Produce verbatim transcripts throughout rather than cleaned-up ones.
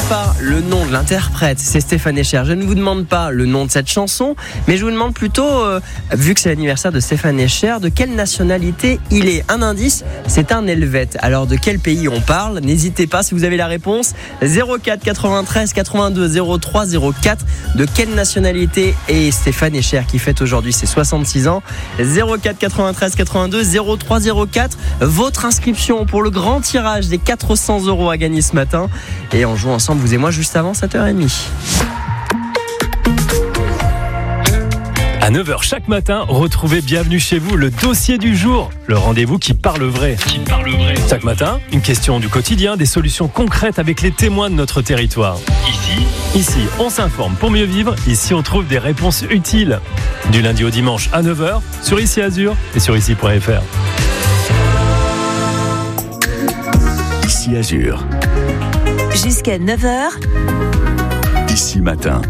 pas le nom de l'interprète, c'est Stéphane Echer. Je ne vous demande pas le nom de cette chanson, mais je vous demande plutôt, euh, vu que c'est l'anniversaire de Stéphane Echer, de quelle nationalité il est. Un indice, c'est un Helvète. Alors de quel pays on parle? N'hésitez pas si vous avez la réponse. zéro quatre quatre-vingt-treize quatre-vingt-deux zéro trois zéro quatre. De quelle nationalité est Stéphane Echer qui fête aujourd'hui ses soixante-six ans? zéro quatre quatre-vingt-treize quatre-vingt-deux zéro trois zéro quatre. Votre inscription pour le grand tirage des quatre cents euros à gagner ce matin. Et on joue ensemble, vous et moi, juste avant sept heures trente. À neuf heures chaque matin, retrouvez Bienvenue chez vous, le dossier du jour, le rendez-vous qui parle vrai. Qui parle vrai. Chaque matin, une question du quotidien, des solutions concrètes avec les témoins de notre territoire. Ici, ici, on s'informe pour mieux vivre. Ici, on trouve des réponses utiles. Du lundi au dimanche à neuf heures, sur Ici Azur et sur ici point f r. Ici Azur. Jusqu'à neuf heures. Ici matin.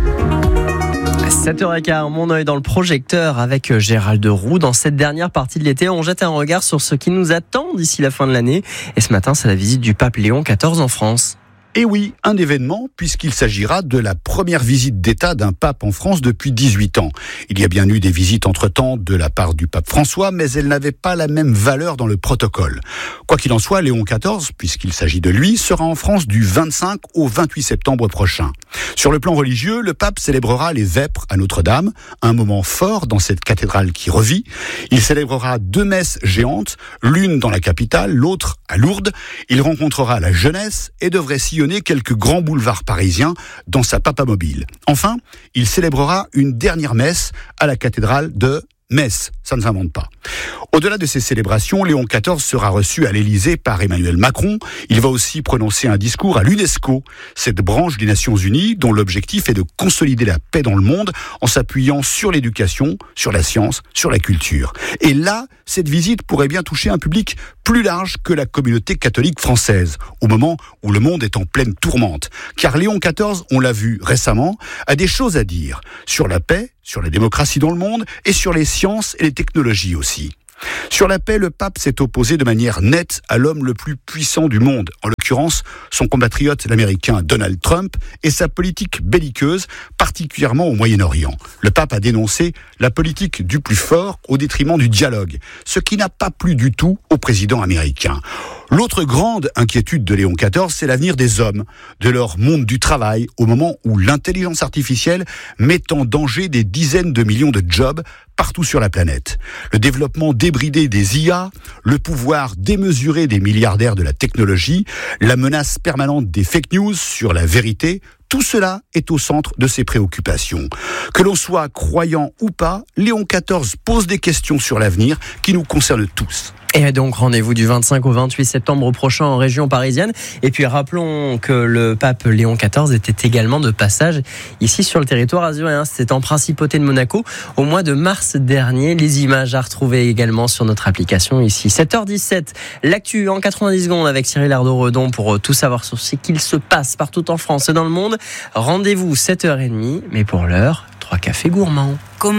sept heures quinze, mon œil dans le projecteur avec Gérald Roux. Dans cette dernière partie de l'été, on jette un regard sur ce qui nous attend d'ici la fin de l'année. Et ce matin, c'est la visite du pape Léon quatorze en France. Et oui, un événement puisqu'il s'agira de la première visite d'État d'un pape en France depuis dix-huit ans. Il y a bien eu des visites entre-temps de la part du pape François, mais elles n'avaient pas la même valeur dans le protocole. Quoi qu'il en soit, Léon quatorze, puisqu'il s'agit de lui, sera en France du vingt-cinq au vingt-huit septembre prochain. Sur le plan religieux, le pape célébrera les vêpres à Notre-Dame, un moment fort dans cette cathédrale qui revit. Il célébrera deux messes géantes, l'une dans la capitale, l'autre à Lourdes. Il rencontrera la jeunesse et devrait sillonner quelques grands boulevards parisiens dans sa papamobile. Enfin, il célébrera une dernière messe à la cathédrale de Metz, ça ne s'invente pas. Au-delà de ces célébrations, Léon quatorze sera reçu à l'Élysée par Emmanuel Macron. Il va aussi prononcer un discours à l'UNESCO, cette branche des Nations Unies dont l'objectif est de consolider la paix dans le monde en s'appuyant sur l'éducation, sur la science, sur la culture. Et là, cette visite pourrait bien toucher un public plus large que la communauté catholique française, au moment où le monde est en pleine tourmente. Car Léon quatorze, on l'a vu récemment, a des choses à dire sur la paix, sur la démocratie dans le monde et sur les sciences et les technologies aussi. Sur la paix, le pape s'est opposé de manière nette à l'homme le plus puissant du monde, en l'occurrence son compatriote l'américain Donald Trump et sa politique belliqueuse, particulièrement au Moyen-Orient. Le pape a dénoncé la politique du plus fort au détriment du dialogue, ce qui n'a pas plu du tout au président américain. L'autre grande inquiétude de Léon quatorze, c'est l'avenir des hommes, de leur monde du travail, au moment où l'intelligence artificielle met en danger des dizaines de millions de jobs partout sur la planète. Le développement débridé des I A, le pouvoir démesuré des milliardaires de la technologie, la menace permanente des fake news sur la vérité, tout cela est au centre de ses préoccupations. Que l'on soit croyant ou pas, Léon quatorze pose des questions sur l'avenir qui nous concernent tous. Et donc rendez-vous du vingt-cinq au vingt-huit septembre prochain en région parisienne. Et puis rappelons que le pape Léon quatorze était également de passage ici sur le territoire azuréen. C'était en principauté de Monaco au mois de mars dernier. Les images à retrouver également sur notre application ici. sept heures dix-sept, l'actu en quatre-vingt-dix secondes avec Cyril Ardo-Redon pour tout savoir sur ce qu'il se passe partout en France et dans le monde. Rendez-vous sept heures trente, mais pour l'heure, trois cafés gourmands.